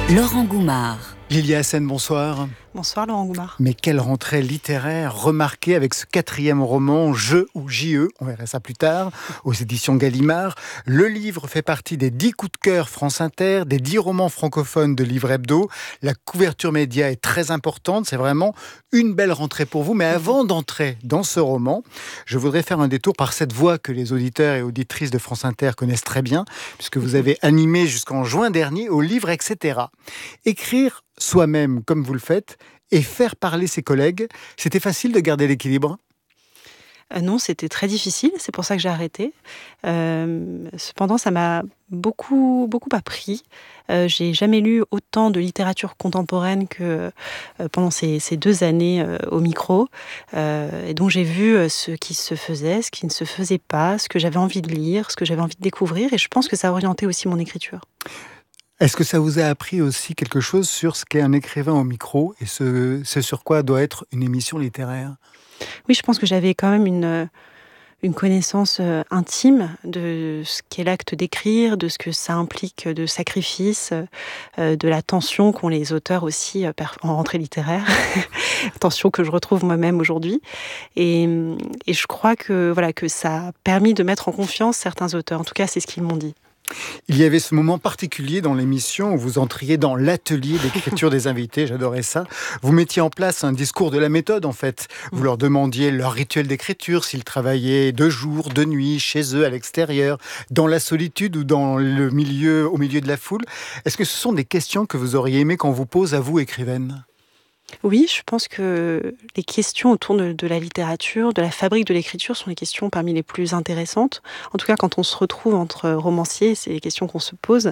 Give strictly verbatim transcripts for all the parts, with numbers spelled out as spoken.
Laurent Goumard. Lilia Hassen, bonsoir. Bonsoir Laurent Goumard. Mais quelle rentrée littéraire remarquée avec ce quatrième roman, Je ou J E, on verra ça plus tard, aux éditions Gallimard. Le livre fait partie des dix coups de cœur France Inter, des dix romans francophones de Livre Hebdo. La couverture média est très importante, c'est vraiment une belle rentrée pour vous. Mais avant d'entrer dans ce roman, je voudrais faire un détour par cette voix que les auditeurs et auditrices de France Inter connaissent très bien, puisque vous avez animé jusqu'en juin dernier au livre, et cetera. Écrire soi-même comme vous le faites et faire parler ses collègues, c'était facile de garder l'équilibre ? Euh, non, c'était très difficile, c'est pour ça que j'ai arrêté. Euh, cependant, ça m'a beaucoup, beaucoup appris. Euh, j'ai jamais lu autant de littérature contemporaine que euh, pendant ces, ces deux années euh, au micro. Euh, et donc j'ai vu euh, ce qui se faisait, ce qui ne se faisait pas, ce que j'avais envie de lire, ce que j'avais envie de découvrir. Et je pense que ça a orienté aussi mon écriture. Est-ce que ça vous a appris aussi quelque chose sur ce qu'est un écrivain au micro et ce, ce sur quoi doit être une émission littéraire ? Oui, je pense que j'avais quand même une, une connaissance intime de ce qu'est l'acte d'écrire, de ce que ça implique de sacrifice, de la tension qu'ont les auteurs aussi en rentrée littéraire, tension que je retrouve moi-même aujourd'hui. Et, et je crois que, voilà, que ça a permis de mettre en confiance certains auteurs. En tout cas, c'est ce qu'ils m'ont dit. Il y avait ce moment particulier dans l'émission où vous entriez dans l'atelier d'écriture des invités, j'adorais ça. Vous mettiez en place un discours de la méthode en fait. Vous leur demandiez leur rituel d'écriture, s'ils travaillaient de jour, de nuit, chez eux, à l'extérieur, dans la solitude ou dans le milieu, au milieu de la foule. Est-ce que ce sont des questions que vous auriez aimé qu'on vous pose à vous, écrivaine ? Oui, je pense que les questions autour de, de la littérature, de la fabrique de l'écriture sont les questions parmi les plus intéressantes. En tout cas, quand on se retrouve entre romanciers, c'est les questions qu'on se pose.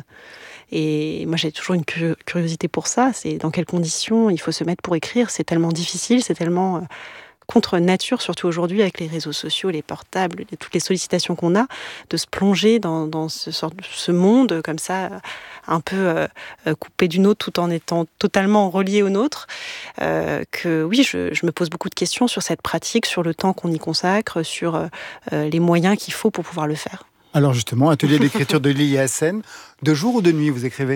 Et moi, j'ai toujours une curiosité pour ça. C'est dans quelles conditions il faut se mettre pour écrire. C'est tellement difficile, c'est tellement contre nature, surtout aujourd'hui avec les réseaux sociaux, les portables, toutes les sollicitations qu'on a, de se plonger dans, dans ce, ce monde comme ça, un peu euh, coupé du nôtre tout en étant totalement relié au nôtre. Euh, que oui, je, je me pose beaucoup de questions sur cette pratique, sur le temps qu'on y consacre, sur euh, les moyens qu'il faut pour pouvoir le faire. Alors justement, atelier d'écriture de Lilia Hassen, de jour ou de nuit vous écrivez ?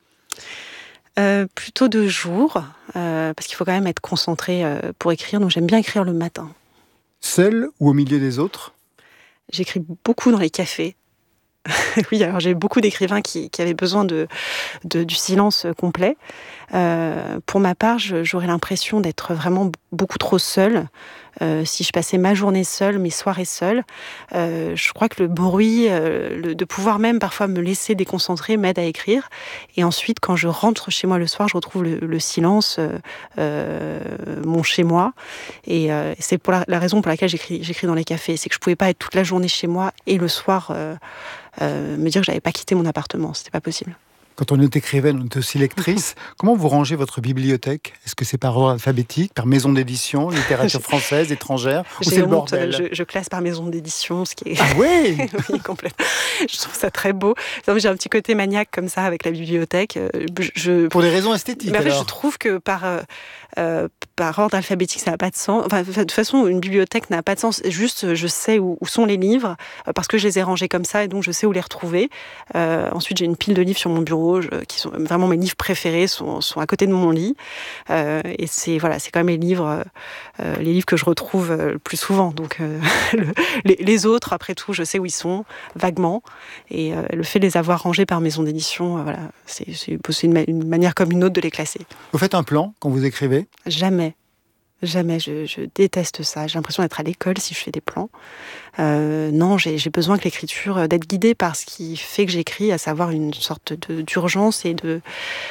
Euh, plutôt de jour, euh, parce qu'il faut quand même être concentré euh, pour écrire, donc j'aime bien écrire le matin. Seul ou au milieu des autres ? J'écris beaucoup dans les cafés. Oui, alors j'ai beaucoup d'écrivains qui, qui avaient besoin de, de, du silence complet. Euh, pour ma part, je, j'aurais l'impression d'être vraiment beaucoup trop seule. Euh, si je passais ma journée seule, mes soirées seule, euh, je crois que le bruit, euh, le, de pouvoir même parfois me laisser déconcentrer m'aide à écrire. Et ensuite, quand je rentre chez moi le soir, je retrouve le, le silence, euh, euh, mon chez-moi. Et euh, c'est pour la, la raison pour laquelle j'écris, j'écris dans les cafés. C'est que je pouvais pas être toute la journée chez moi et le soir euh, euh, me dire que j'avais pas quitté mon appartement. C'était pas possible. Quand on est écrivaine, on est aussi lectrice. Comment vous rangez votre bibliothèque ? Est-ce que c'est par ordre alphabétique, par maison d'édition, littérature française, étrangère, ou c'est J'ai le honte, bordel ? je, je classe par maison d'édition, ce qui est... Ah oui. Oui, complètement. Je trouve ça très beau. J'ai un petit côté maniaque comme ça avec la bibliothèque. Je... Pour des raisons esthétiques, Mais en fait, alors. je trouve que par, euh, par ordre alphabétique, ça n'a pas de sens. Enfin, de toute façon, une bibliothèque n'a pas de sens. Juste, je sais où, où sont les livres, parce que je les ai rangés comme ça, et donc je sais où les retrouver. Euh, ensuite, j'ai une pile de livres sur mon bureau, je, qui sont vraiment mes livres préférés, sont, sont à côté de mon lit. Euh, et c'est, voilà, c'est quand même les livres, euh, les livres que je retrouve le plus souvent. Donc, euh, le, les, les autres, après tout, je sais où ils sont, vaguement. Et euh, le fait de les avoir rangés par maison d'édition, euh, voilà, c'est, c'est, c'est une, une manière comme une autre de les classer. Vous faites un plan quand vous écrivez ? Jamais. Jamais. Je, je déteste ça. J'ai l'impression d'être à l'école si je fais des plans. Euh, non, j'ai, j'ai besoin que l'écriture, d'être guidée par ce qui fait que j'écris, à savoir une sorte de, d'urgence et de...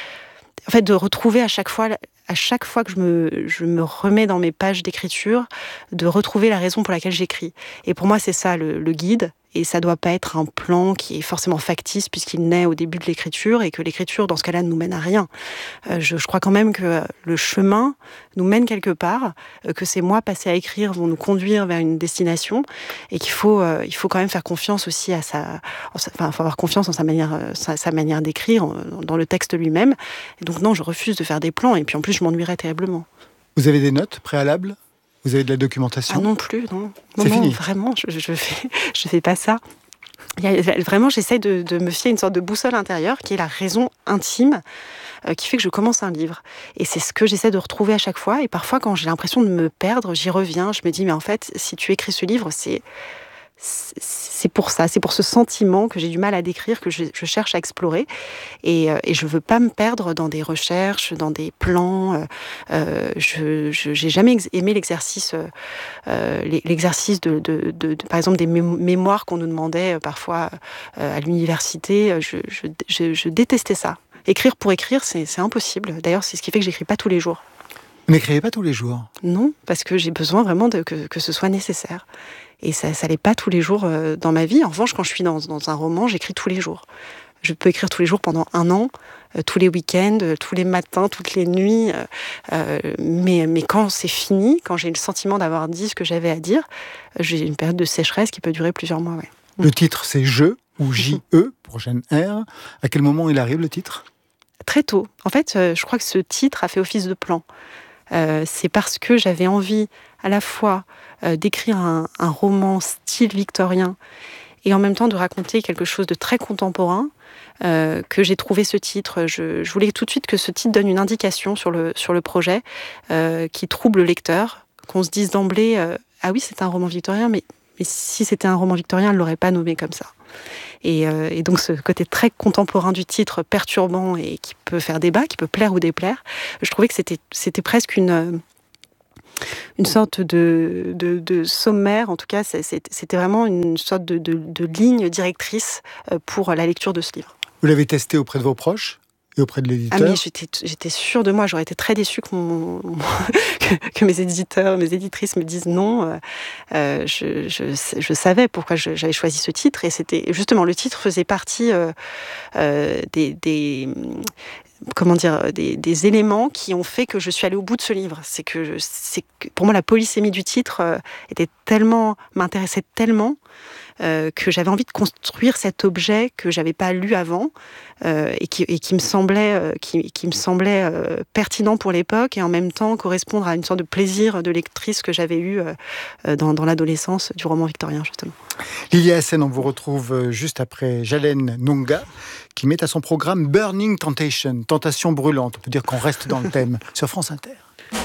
En fait, de retrouver à chaque fois... à chaque fois que je me, je me remets dans mes pages d'écriture, de retrouver la raison pour laquelle j'écris. Et pour moi, c'est ça le, le guide. Et ça ne doit pas être un plan qui est forcément factice puisqu'il naît au début de l'écriture et que l'écriture, dans ce cas-là, ne nous mène à rien. Euh, je, je crois quand même que le chemin nous mène quelque part, euh, que ces mois passés à écrire vont nous conduire vers une destination et qu'il faut, euh, il faut quand même faire confiance aussi à sa... Enfin, il faut avoir confiance en sa manière, sa, sa manière d'écrire, en, dans le texte lui-même. Et donc non, je refuse de faire des plans et puis en plus, je m'ennuierais terriblement. Vous avez des notes préalables ? Vous avez de la documentation ? Ah non plus, non. non c'est non, fini. Vraiment, je, je fais, je fais pas ça. Il y a, vraiment, j'essaie de, de me fier à une sorte de boussole intérieure qui est la raison intime euh, qui fait que je commence un livre. Et c'est ce que j'essaie de retrouver à chaque fois. Et parfois, quand j'ai l'impression de me perdre, j'y reviens. Je me dis, mais en fait, si tu écris ce livre, c'est... c'est pour ça, c'est pour ce sentiment que j'ai du mal à décrire, que je, je cherche à explorer. Et, et je ne veux pas me perdre dans des recherches, dans des plans. Euh, je n'ai jamais aimé l'exercice, euh, l'exercice de, de, de, de, par exemple, des mémoires qu'on nous demandait parfois euh, à l'université. Je, je, je, je détestais ça. Écrire pour écrire, c'est impossible. D'ailleurs, c'est ce qui fait que j'écris pas tous les jours. Vous n'écrivez pas tous les jours? Non, parce que j'ai besoin vraiment de, que, que ce soit nécessaire. Et ça ça l'est pas tous les jours euh, dans ma vie. En revanche, quand je suis dans, dans un roman, j'écris tous les jours. Je peux écrire tous les jours pendant un an, euh, tous les week-ends, euh, tous les matins, toutes les nuits. Euh, euh, mais, mais quand c'est fini, quand j'ai le sentiment d'avoir dit ce que j'avais à dire, euh, j'ai une période de sécheresse qui peut durer plusieurs mois. Ouais. Le titre, c'est « Je » ou « J E » pour Jeanne R. À quel moment il arrive, le titre? Très tôt. En fait, euh, je crois que ce titre a fait office de plan. Euh, c'est parce que j'avais envie à la fois euh, d'écrire un, un roman style victorien et en même temps de raconter quelque chose de très contemporain euh, que j'ai trouvé ce titre. Je, je voulais tout de suite que ce titre donne une indication sur le, sur le projet euh, qui trouble le lecteur, qu'on se dise d'emblée euh, « Ah oui, c'est un roman victorien, mais, mais si c'était un roman victorien, elle ne l'aurait pas nommé comme ça ». Et, euh, et donc ce côté très contemporain du titre, perturbant et qui peut faire débat, qui peut plaire ou déplaire, je trouvais que c'était c'était presque une une sorte de, de, de sommaire. En tout cas, c'était vraiment une sorte de, de, de ligne directrice pour la lecture de ce livre. Vous l'avez testé auprès de vos proches et auprès de l'éditeur? Ah mais j'étais j'étais sûre de moi, j'aurais été très déçue que, mon, mon, que, que mes éditeurs, mes éditrices me disent non. Euh, je, je, je savais pourquoi j'avais choisi ce titre et c'était justement le titre faisait partie euh, euh, des, des comment dire des, des éléments qui ont fait que je suis allée au bout de ce livre. C'est que c'est pour moi la polysémie du titre euh, était tellement m'intéressait tellement. Euh, que j'avais envie de construire cet objet que j'avais pas lu avant euh, et, qui, et qui me semblait, euh, qui, qui me semblait euh, pertinent pour l'époque et en même temps correspondre à une sorte de plaisir de lectrice que j'avais eu euh, dans, dans l'adolescence du roman victorien justement. Lilia Hassen, on vous retrouve juste après Jalene Nunga qui met à son programme Burning Temptation, tentation brûlante. On peut dire qu'on reste dans le thème sur France Inter.